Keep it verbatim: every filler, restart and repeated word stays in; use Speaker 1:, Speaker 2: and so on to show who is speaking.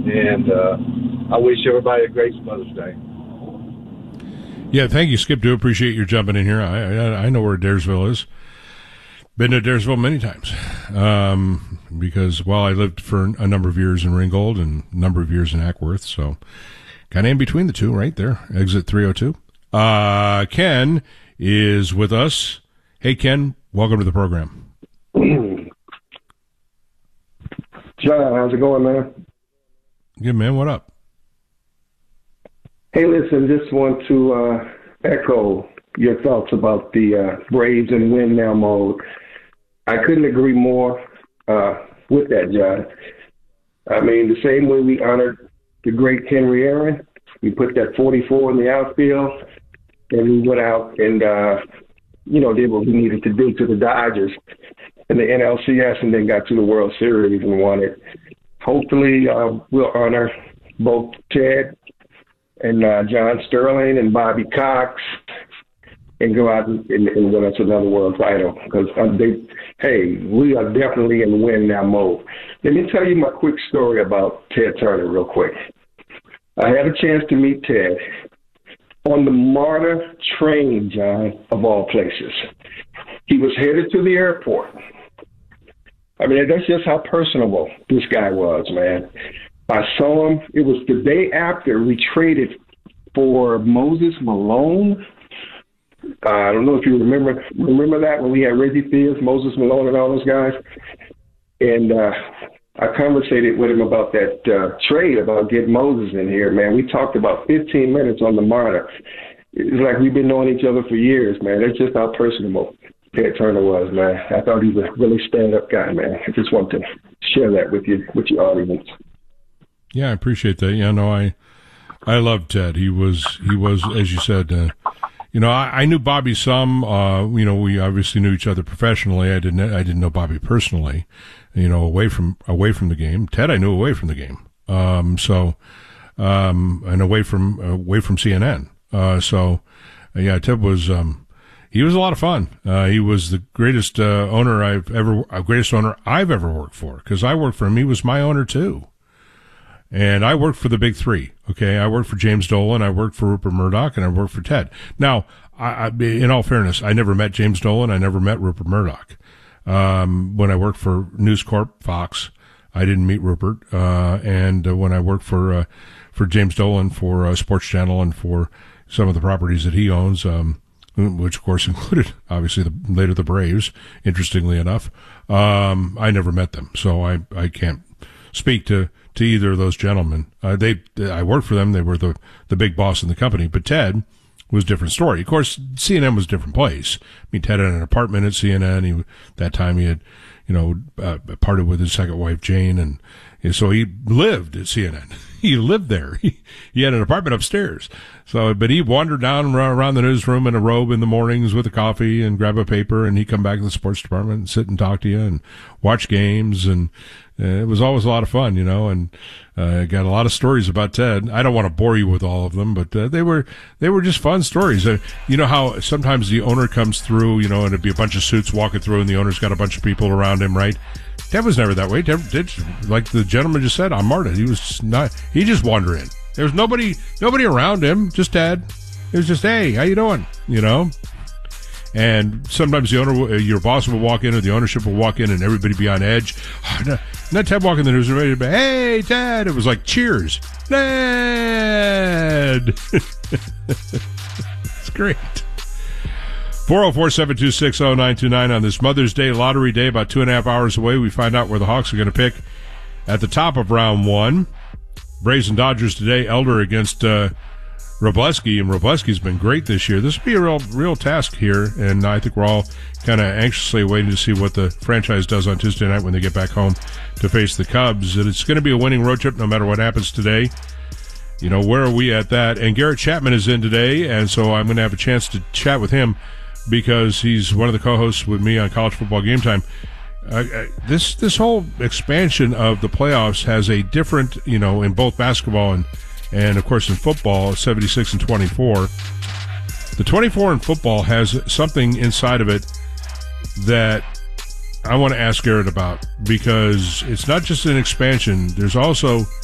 Speaker 1: And uh, I wish everybody a great Mother's Day.
Speaker 2: Yeah, thank you, Skip. Do appreciate your jumping in here. I I, I know where Daresville is. Been to Daresville many times um, because, well, I lived for a number of years in Ringgold and a number of years in Ackworth, so kind of in between the two right there, exit three oh two. Uh, Ken is with us. Hey, Ken, welcome to the program.
Speaker 3: John, how's it going, man?
Speaker 2: Good, man. What up?
Speaker 3: Hey, listen, just want to uh, echo your thoughts about the uh, Braves and win now mode. I couldn't agree more uh, with that, John. I mean, the same way we honored the great Henry Aaron, we put that forty-four in the outfield, and we went out and, uh, you know, did what we needed to do to the Dodgers in the N L C S and then got to the World Series and won it. Hopefully, uh, we'll honor both Ted and uh, John Sterling and Bobby Cox and go out and, and, and win us another world title. Because, uh, they, hey, we are definitely in win now mode. Let me tell you my quick story about Ted Turner real quick. I had a chance to meet Ted on the MARTA train, John, of all places. He was headed to the airport. I mean, that's just how personable this guy was, man. I saw him. It was the day after we traded for Moses Malone. Uh, I don't know if you remember remember that when we had Reggie Theus, Moses Malone, and all those guys. And uh, I conversated with him about that uh, trade, about getting Moses in here, man. We talked about fifteen minutes on the MARTA. It's like we've been knowing each other for years, man. That's just how personable Ted Turner was, man. I thought he was a really stand-up guy, man. I just want to share that with you, with your audience.
Speaker 2: Yeah, I appreciate that. Yeah, no, I I loved Ted. He was, he was, as you said, uh, you know, I, I knew Bobby some. Uh, you know, we obviously knew each other professionally. I didn't, I didn't know Bobby personally. You know, away from away from the game. Ted, I knew away from the game. Um, so, um, and away from away from C N N. Uh, so, uh, yeah, Ted was, um, he was a lot of fun. Uh, he was the greatest uh, owner I've ever, uh, greatest owner I've ever worked for. Because I worked for him. He was my owner too. And I worked for the big three, okay? I worked for James Dolan, I worked for Rupert Murdoch, and I worked for Ted. Now, I, I, in all fairness, I never met James Dolan, I never met Rupert Murdoch. Um, when I worked for News Corp, Fox, I didn't meet Rupert. Uh, and uh, when I worked for uh, for James Dolan for uh, Sports Channel and for some of the properties that he owns, um, which of course included, obviously, the, later the Braves, interestingly enough, um, I never met them. So I, I can't speak to to either of those gentlemen. Uh, they, I worked for them. They were the, the big boss in the company. But Ted was a different story. Of course, C N N was a different place. I mean, Ted had an apartment at C N N. He, that time he had, you know, uh, parted with his second wife, Jane. And, and so he lived at C N N. He lived there. He, he had an apartment upstairs. So, but he wandered down around the newsroom in a robe in the mornings with a coffee and grab a paper, and he'd come back to the sports department and sit and talk to you and watch games. And uh, it was always a lot of fun, you know, and uh, got a lot of stories about Ted. I don't want to bore you with all of them, but uh, they were they were just fun stories. Uh, you know how sometimes the owner comes through, you know, and it'd be a bunch of suits walking through, and the owner's got a bunch of people around him, right? Ted was never that way. Ted, Ted, like the gentleman just said, on MARTA, he was not. He just wandered in. There was nobody, nobody around him. Just Ted. It was just, hey, how you doing? You know. And sometimes the owner, your boss will walk in, or the ownership will walk in, and everybody be on edge. Not Ted walking in the newsroom, ready to be, hey, Ted. It was like, cheers, Ned. It's great. four oh four, seven two six, oh nine two nine on this Mother's Day lottery day, about two and a half hours away. We find out where the Hawks are going to pick at the top of round one. Braves and Dodgers today. Elder against uh, Robleski, and Robleski's been great this year. This will be a real, real task here, and I think we're all kind of anxiously waiting to see what the franchise does on Tuesday night when they get back home to face the Cubs. And it's going to be a winning road trip no matter what happens today. You know, where are we at that? And Garrett Chapman is in today, and so I'm going to have a chance to chat with him because he's one of the co-hosts with me on College Football Game Time. Uh, uh, this this whole expansion of the playoffs has a different, you know, in both basketball and, and of course, in football, seventy-six and twenty-four. The twenty-four in football has something inside of it that I want to ask Garrett about, because it's not just an expansion. There's also